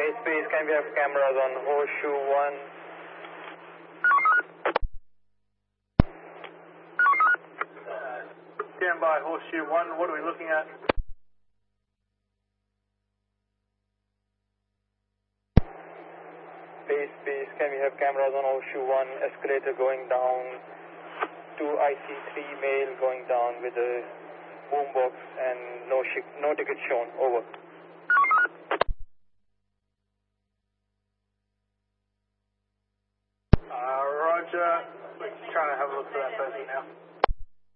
Space, can we have cameras on Horseshoe 1? Stand by, Horseshoe 1, what are we looking at? Space, can we have cameras on Horseshoe 1? Escalator going down to IC3 male going down with a boombox and no ticket shown. Over.